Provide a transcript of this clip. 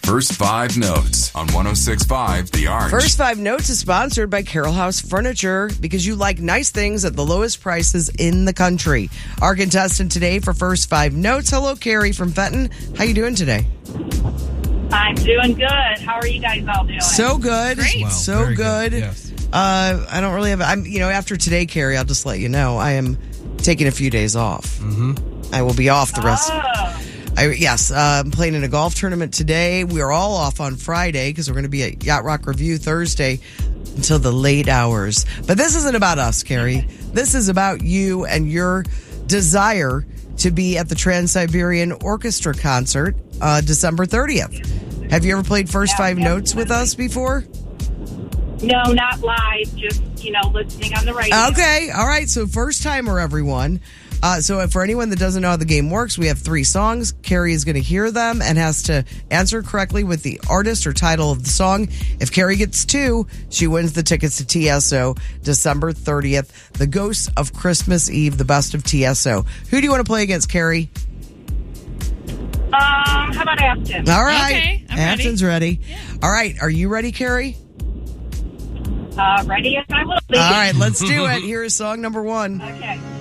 First Five Notes on 106.5 The Arch. First Five Notes is sponsored by Carroll House Furniture because you like nice things at the lowest prices in the country. Our contestant today for First Five Notes. Hello, Carrie from Fenton. How you doing today? I'm doing good. How are you guys all doing? So good. Great. Wow, So very good. Yes. I don't really have. After today, Carrie, I'll just let you know I am taking a few days off. Mm-hmm. I will be off the rest. I'm playing in a golf tournament today. We are all off on Friday because we're going to be at Yacht Rock Review Thursday until the late hours. But this isn't about us, Carrie. This is about you and your desire to be at the Trans-Siberian Orchestra concert December 30th. Have you ever played First Five Notes with us before? No, not live. Just, listening on the radio. Okay. All right. So first timer, everyone. So for anyone that doesn't know how the game works, we have 3 songs. Carrie is going to hear them and has to answer correctly with the artist or title of the song. If Carrie gets 2, she wins the tickets to TSO December 30th. The Ghosts of Christmas Eve, the best of TSO. Who do you want to play against, Carrie? How about Afton? All right. Okay, I'm ready. Afton's ready. Yeah. All right. Are you ready, Carrie? Ready as I will be. All right. Let's do it. Here is song number 1. Okay.